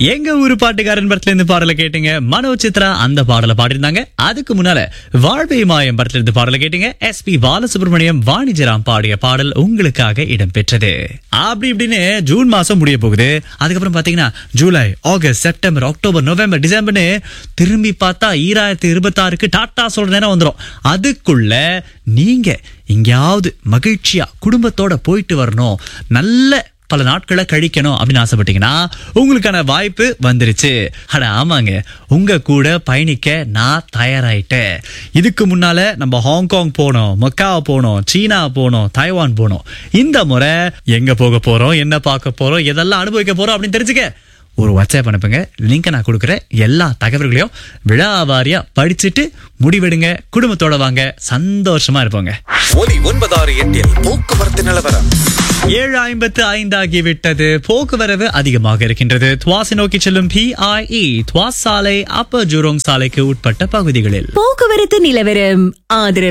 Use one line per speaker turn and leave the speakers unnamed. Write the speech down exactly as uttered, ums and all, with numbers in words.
எங்க ஊரு பாட்டுக்காரன் படத்துல இருந்து பாடலை கேட்டீங்க. மனோ சித்ரா அந்த பாடலை பாடிருந்தாங்க. அதுக்கு முன்னால வாழ்வை மாயம் படத்துல இருந்து பாடலை கேட்டீங்க. எஸ் பி பாலசுப்ரமணியம் வாணிஜராம் பாடிய பாடல் உங்களுக்காக இடம்பெற்றது. அப்படி இப்படின்னு ஜூன் மாசம் முடிய போகுது. அதுக்கப்புறம் பாத்தீங்கன்னா July, August, September, October, November, டிசம்பர்னு திரும்பி பார்த்தா ஈராயிரத்தி இருபத்தி ஆறுக்கு டாட்டா சொல்ற நேரம் வந்துடும். அதுக்குள்ள நீங்க எங்கேயாவது மகிழ்ச்சியா குடும்பத்தோட போயிட்டு வரணும், நல்ல பல நாட்களை கழிக்கணும் அப்படின்னு ஆசைப்பட்டீங்கன்னா உங்களுக்கான வாய்ப்பு வந்துருச்சு. அட ஆமாங்க, உங்க கூட பயணிக்க நான் தயாராயிட்டேன். இதுக்கு முன்னால நம்ம ஹாங்காங் போனோம், மக்காவ் போனோம், சீனா போனோம், தாய்வான் போனோம். இந்த முறை எங்க போக போறோம், என்ன பார்க்க போறோம், எதெல்லாம் அனுபவிக்க போறோம் அப்படின்னு தெரிஞ்சுக்க ஒரு வாட்ஸ்அப் அனுப்புங்க. லிங்க் நான் கொடுக்குறேன். எல்லா தகவல்களையும் விழா வாரியா படிச்சுட்டு முடிவெடுங்க. குடும்பத்தோட வாங்க, சந்தோஷமா இருப்போங்க.
ஒலி ஒன்பதாறு எட்டில் போக்குவரத்து நிலவரம்.
ஏழு ஐம்பத்து ஐந்து ஆகிவிட்டது. போக்குவரவு அதிகமாக இருக்கின்றது. துவாசி நோக்கி செல்லும் பிஐஇ துவாஸ் சாலை, அப்பர் ஜூரோங் சாலைக்கு உட்பட்ட பகுதிகளில்
போக்குவரத்து நிலவரம் ஆதரவு